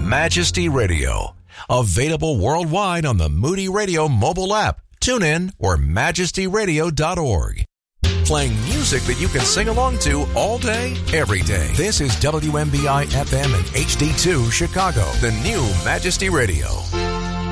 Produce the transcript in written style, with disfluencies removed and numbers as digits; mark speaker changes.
Speaker 1: Majesty Radio. Available worldwide on the Moody Radio mobile app, TuneIn, or majestyradio.org. Playing music that you can sing along to all day, every day. This is WMBI FM and HD2 Chicago, the new Majesty Radio.